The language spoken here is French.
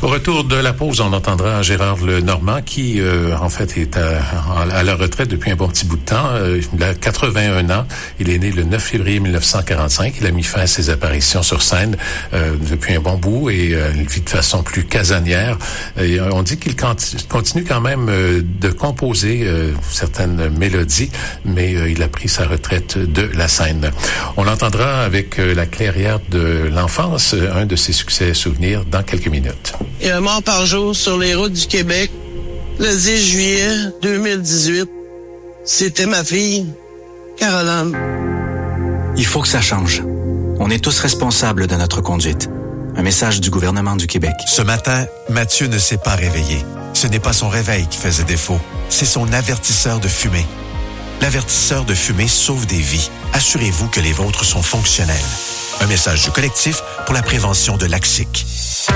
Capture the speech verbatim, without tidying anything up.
Au retour de la pause, on entendra Gérard Lenormand qui, euh, en fait, est à, à la retraite depuis un bon petit bout de temps. Euh, il a quatre-vingt-un ans. Il est né le neuf février mille neuf cent quarante-cinq. Il a mis fin à ses apparitions sur scène euh, depuis un bon bout et euh, il vit de façon plus casanière. Et, euh, on dit qu'il continue quand même euh, de composer euh, certaines mélodies, mais euh, il a pris sa retraite de la scène. On l'entendra avec euh, La clairière de l'enfance, euh, un de ses succès souvenirs, dans quelques minutes. Il y a un mort par jour sur les routes du Québec le dix juillet deux mille dix-huit. C'était ma fille, Caroline. Il faut que ça change. On est tous responsables de notre conduite. Un message du gouvernement du Québec. Ce matin, Mathieu ne s'est pas réveillé. Ce n'est pas son réveil qui faisait défaut, c'est son avertisseur de fumée. L'avertisseur de fumée sauve des vies. Assurez-vous que les vôtres sont fonctionnels. Un message du collectif pour la prévention de l'A C C I C.